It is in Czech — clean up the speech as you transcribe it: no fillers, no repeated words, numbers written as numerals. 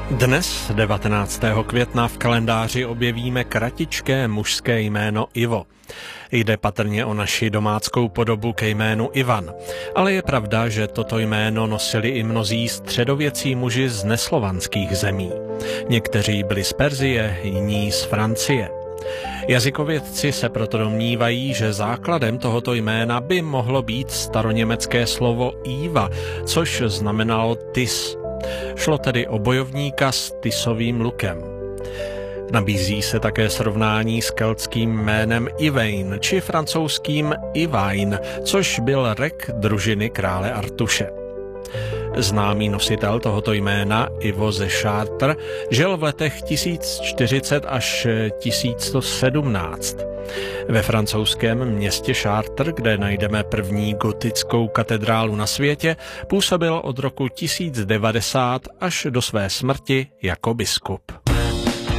Dnes, 19. května, v kalendáři objevíme kratičké mužské jméno Ivo. Jde patrně o naši domáckou podobu ke jménu Ivan. Ale je pravda, že toto jméno nosili i mnozí středověcí muži z neslovanských zemí. Někteří byli z Perzie, jiní z Francie. Jazykovědci se proto domnívají, že základem tohoto jména by mohlo být staroněmecké slovo Iva, což znamenalo tys. Šlo tedy o bojovníka s tysovým lukem. Nabízí se také srovnání s keltským jménem Ivain či francouzským Ivain, což byl rek družiny krále Artuše. Známý nositel tohoto jména, Ivo ze Chartres, žil v letech 1040 až 1117. Ve francouzském městě Chartres, kde najdeme první gotickou katedrálu na světě, působil od roku 1090 až do své smrti jako biskup.